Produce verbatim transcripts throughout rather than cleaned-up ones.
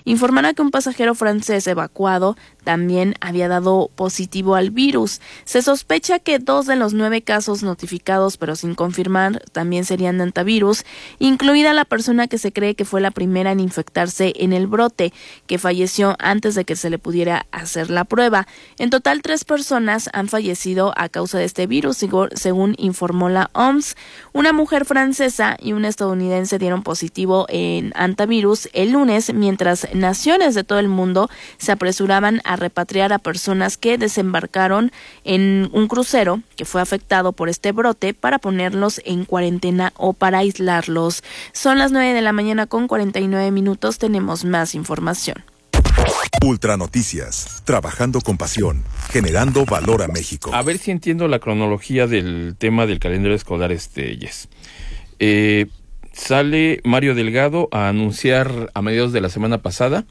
informaron que un pasajero francés evacuado también había dado positivo al virus. Se sospecha que dos de los nueve casos notificados, pero sin confirmar, también serían de hantavirus, incluida la persona que se cree que fue la primera en infectarse en el brote, que falleció antes de que se le pudiera hacer la prueba. En total, tres personas han fallecido a causa de este virus, según informó la O M S. Una mujer francesa y un estadounidense dieron positivo en hantavirus el lunes, mientras naciones de todo el mundo se apresuraban a repatriar a personas que desembarcaron en un crucero que fue afectado por este brote para ponerlos en cuarentena o para aislarlos. Son las nueve de la mañana con cuarenta y nueve minutos. Tenemos más información. Ultra Noticias, trabajando con pasión, generando valor a México. A ver si entiendo la cronología del tema del calendario escolar, este, Yes. Eh, sale Mario Delgado a anunciar a mediados de la semana pasada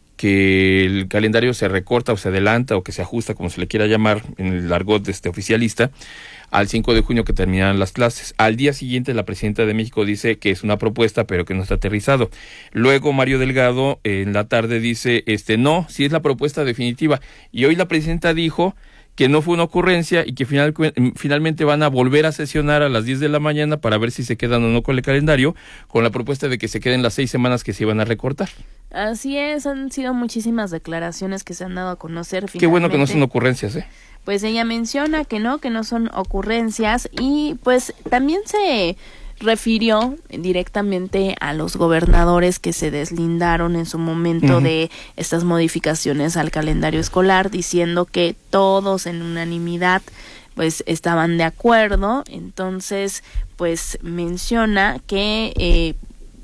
que el calendario se recorta o se adelanta o que se ajusta, como se le quiera llamar en el argot de este oficialista, al cinco de junio, que terminarán las clases. Al día siguiente, la presidenta de México dice que es una propuesta, pero que no está aterrizado. Luego Mario Delgado en la tarde dice, este no, sí es la propuesta definitiva. Y hoy la presidenta dijo que no fue una ocurrencia y que final, finalmente van a volver a sesionar a las diez de la mañana para ver si se quedan o no con el calendario, con la propuesta de que se queden las seis semanas que se iban a recortar. Así es, han sido muchísimas declaraciones que se han dado a conocer. Finalmente. Qué bueno que no son ocurrencias, ¿eh? Pues ella menciona que no, que no son ocurrencias, y pues también se refirió directamente a los gobernadores que se deslindaron en su momento uh-huh. de estas modificaciones al calendario escolar, diciendo que todos en unanimidad pues estaban de acuerdo. Entonces pues menciona que eh,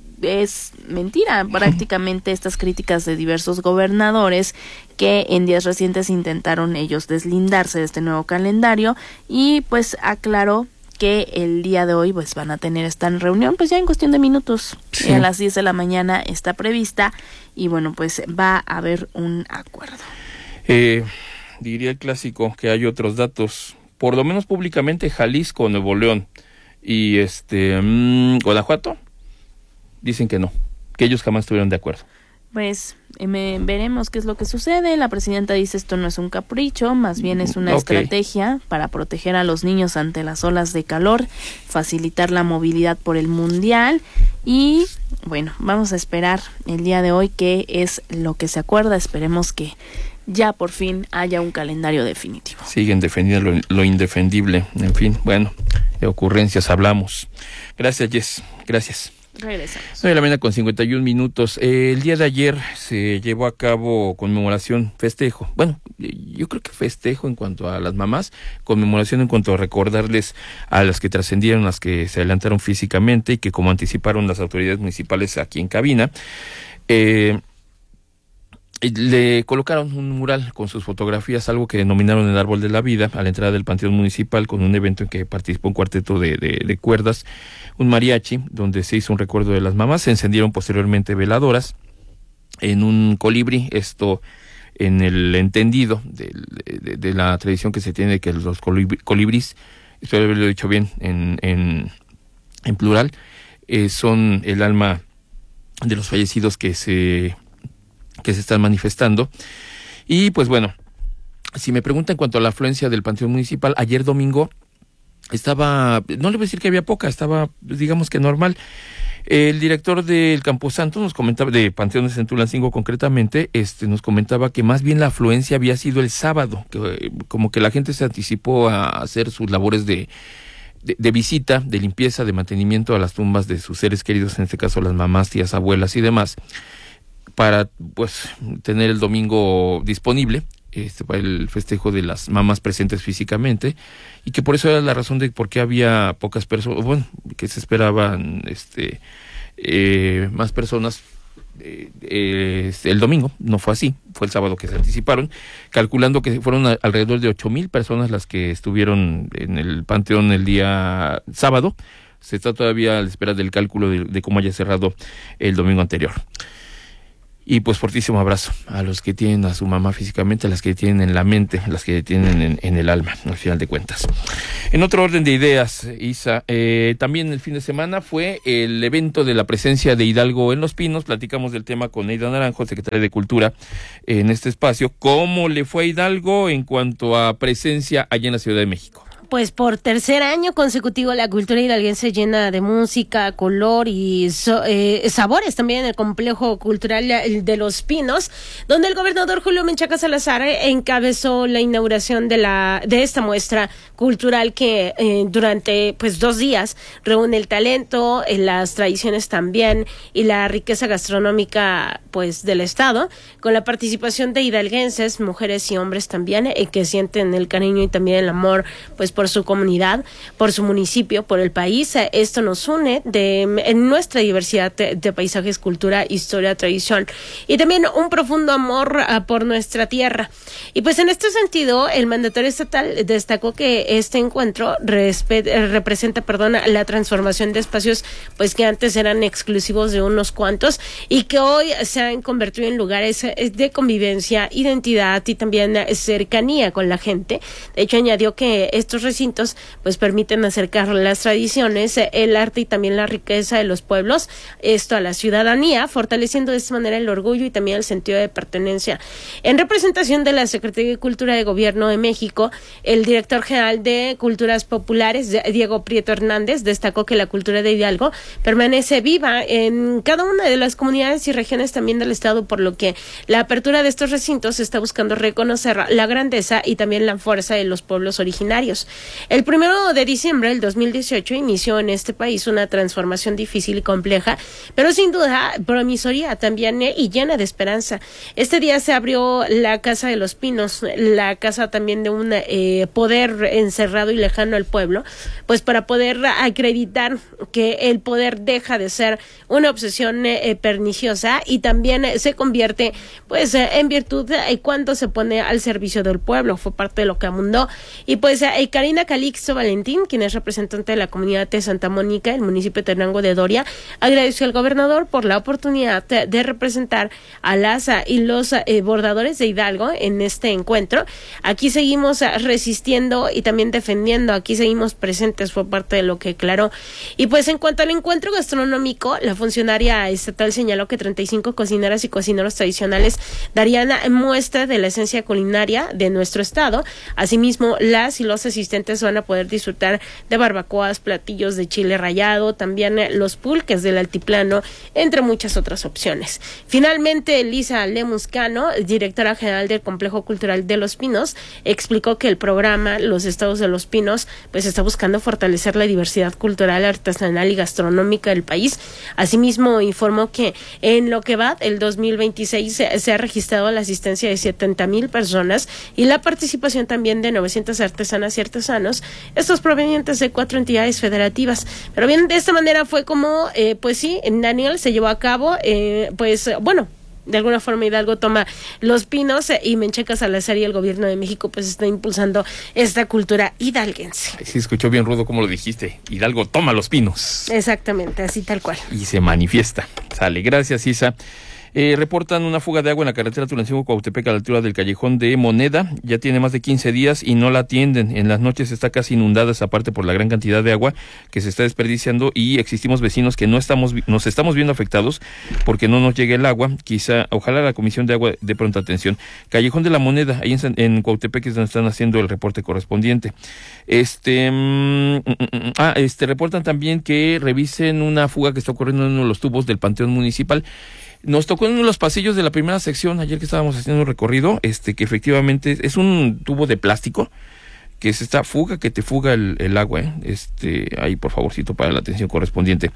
es mentira prácticamente estas críticas de diversos gobernadores que en días recientes intentaron ellos deslindarse de este nuevo calendario, y pues aclaró que el día de hoy pues van a tener esta reunión pues ya en cuestión de minutos. Sí. A las diez de la mañana está prevista, y bueno, pues va a haber un acuerdo. Eh, diría el clásico que hay otros datos, por lo menos públicamente Jalisco, Nuevo León y este mmm, Guanajuato dicen que no, que ellos jamás estuvieron de acuerdo. Pues eh, me, veremos qué es lo que sucede. La presidenta dice esto no es un capricho, más bien es una okay. estrategia para proteger a los niños ante las olas de calor, facilitar la movilidad por el mundial, y bueno, vamos a esperar el día de hoy qué es lo que se acuerda. Esperemos que ya por fin haya un calendario definitivo. Siguen defendiendo lo, lo indefendible. En fin, bueno, de ocurrencias hablamos. Gracias, Jess. Gracias. Regresamos. nueve de la mañana con cincuenta y un minutos. Eh, el día de ayer se llevó a cabo conmemoración, festejo. Bueno, yo creo que festejo en cuanto a las mamás, conmemoración en cuanto a recordarles a las que trascendieron, las que se adelantaron físicamente y que, como anticiparon las autoridades municipales aquí en cabina, eh, le colocaron un mural con sus fotografías, algo que denominaron el Árbol de la Vida, a la entrada del Panteón Municipal, con un evento en que participó un cuarteto de, de, de cuerdas, un mariachi, donde se hizo un recuerdo de las mamás. Se encendieron posteriormente veladoras en un colibrí, esto en el entendido de, de, de la tradición que se tiene de que los colibríes, espero haberlo dicho bien en, en, en plural, eh, son el alma de los fallecidos que se... que se están manifestando. Y pues bueno, si me preguntan en cuanto a la afluencia del Panteón Municipal, ayer domingo estaba, no le voy a decir que había poca, estaba digamos que normal. El director del Camposanto nos comentaba, de Panteón de Centulancingo concretamente, este nos comentaba que más bien la afluencia había sido el sábado, que como que la gente se anticipó a hacer sus labores de De, de visita, de limpieza, de mantenimiento a las tumbas de sus seres queridos, en este caso las mamás, tías, abuelas y demás, para pues tener el domingo disponible este para el festejo de las mamás presentes físicamente, y que por eso era la razón de por qué había pocas personas, bueno, que se esperaban este eh, más personas eh, eh, el domingo. No fue así, fue el sábado que se anticiparon, calculando que fueron a, alrededor de ocho mil personas las que estuvieron en el Panteón el día sábado. Se está todavía a la espera del cálculo de, de cómo haya cerrado el domingo anterior. Y pues fortísimo abrazo a los que tienen a su mamá físicamente, a las que tienen en la mente, a las que tienen en, en el alma, al final de cuentas. En otro orden de ideas, Isa, eh, también el fin de semana fue el evento de la presencia de Hidalgo en Los Pinos. Platicamos del tema con Neida Naranjo, secretaria de Cultura, en este espacio. ¿Cómo le fue a Hidalgo en cuanto a presencia allá en la Ciudad de México? Pues por tercer año consecutivo la cultura hidalguense llena de música, color y so, eh, sabores también en el complejo cultural de Los Pinos, donde el gobernador Julio Menchaca Salazar encabezó la inauguración de la de esta muestra cultural que eh, durante pues dos días reúne el talento, eh, las tradiciones también y la riqueza gastronómica pues del estado, con la participación de hidalguenses, mujeres y hombres también, eh, que sienten el cariño y también el amor pues por su comunidad, por su municipio, por el país. Esto nos une de, en nuestra diversidad de, de paisajes, cultura, historia, tradición y también un profundo amor uh, por nuestra tierra. Y pues en este sentido, el mandatario estatal destacó que este encuentro respe- representa, perdón, la transformación de espacios pues que antes eran exclusivos de unos cuantos y que hoy se han convertido en lugares de convivencia, identidad y también cercanía con la gente. De hecho, añadió que estos recintos pues permiten acercar las tradiciones, el arte y también la riqueza de los pueblos, esto a la ciudadanía, fortaleciendo de esta manera el orgullo y también el sentido de pertenencia. En representación de la Secretaría de Cultura de Gobierno de México, el director general de Culturas Populares, Diego Prieto Hernández, destacó que la cultura de Hidalgo permanece viva en cada una de las comunidades y regiones también del estado, por lo que la apertura de estos recintos está buscando reconocer la grandeza y también la fuerza de los pueblos originarios. El primero de diciembre del dos mil dieciocho inició en este país una transformación difícil y compleja, pero sin duda promisoria también eh, y llena de esperanza. Este día se abrió la Casa de los Pinos, la casa también de un eh, poder encerrado y lejano al pueblo, pues para poder acreditar que el poder deja de ser una obsesión eh, perniciosa y también eh, se convierte pues eh, en virtud eh, cuando se pone al servicio del pueblo. Fue parte de lo que abundó. Y pues eh, Karina Calixto Valentín, quien es representante de la comunidad de Santa Mónica, el municipio de Tenango de Doria, agradeció al gobernador por la oportunidad de, de representar a las a, y los eh, bordadores de Hidalgo en este encuentro. Aquí seguimos a, resistiendo y también defendiendo, aquí seguimos presentes, fue parte de lo que declaró. Y pues en cuanto al encuentro gastronómico, la funcionaria estatal señaló que treinta y cinco cocineras y cocineros tradicionales darían muestra de la esencia culinaria de nuestro estado. Asimismo, las y los asistentes van a poder disfrutar de barbacoas, platillos de chile rallado, también los pulques del altiplano, entre muchas otras opciones. Finalmente, Elisa Lemuscano, directora general del Complejo Cultural de Los Pinos, explicó que el programa Los Estados de Los Pinos pues está buscando fortalecer la diversidad cultural, artesanal y gastronómica del país. Asimismo, informó que en lo que va el dos mil veintiséis se, se ha registrado la asistencia de setenta mil personas y la participación también de novecientas artesanas y artesanos, estos provenientes de cuatro entidades federativas. Pero bien, de esta manera fue como, eh, pues sí, Daniel se llevó a cabo, eh, pues bueno, de alguna forma Hidalgo toma Los Pinos eh, y Menchaca Salazar y el gobierno de México pues está impulsando esta cultura hidalguense. Sí, escuchó bien rudo como lo dijiste. Hidalgo toma Los Pinos. Exactamente, así tal cual. Y se manifiesta. Sale, gracias, Isa. Eh, reportan una fuga de agua en la carretera Tulancingo-Cuautepec a la altura del Callejón de Moneda. Ya tiene más de quince días y no la atienden. En las noches está casi inundada esa parte por la gran cantidad de agua que se está desperdiciando y existimos vecinos que no estamos nos estamos viendo afectados porque no nos llega el agua. Quizá, ojalá la Comisión de Agua dé pronta atención. Callejón de la Moneda, ahí en, en Cuautepec es donde están haciendo el reporte correspondiente. Este, mmm, mm, ah, este reportan también que revisen una fuga que está ocurriendo en uno de los tubos del Panteón Municipal. Nos tocó en uno de los pasillos de la primera sección, ayer que estábamos haciendo un recorrido, este que efectivamente es un tubo de plástico, que es esta fuga que te fuga el, el agua, ¿eh? Este, ahí por favorcito para la atención correspondiente.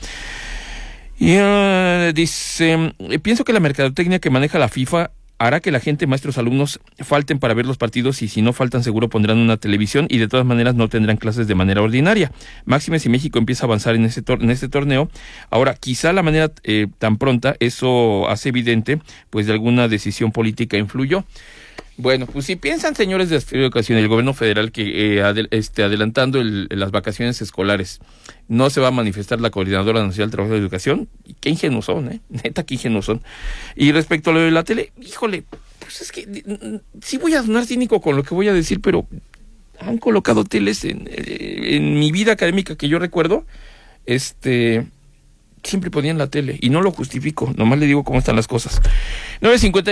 Y uh, dice, pienso que la mercadotecnia que maneja la FIFA hará que la gente, maestros, alumnos, falten para ver los partidos y si no faltan seguro pondrán una televisión y de todas maneras no tendrán clases de manera ordinaria. Máxime si México empieza a avanzar en, ese tor- en este torneo. Ahora, quizá la manera eh, tan pronta, eso hace evidente, pues de alguna decisión política influyó. Bueno, pues si piensan, señores de la Educación, el gobierno federal que eh, adel- este, adelantando el, las vacaciones escolares, no se va a manifestar la Coordinadora Nacional del Trabajo de Educación, qué ingenuos son, ¿eh? Neta, qué ingenuos son. Y respecto a lo de la tele, híjole, pues es que sí voy a sonar cínico con lo que voy a decir, pero han colocado teles en, en mi vida académica que yo recuerdo, este, siempre ponían la tele, y no lo justifico, nomás le digo cómo están las cosas. nueve cincuenta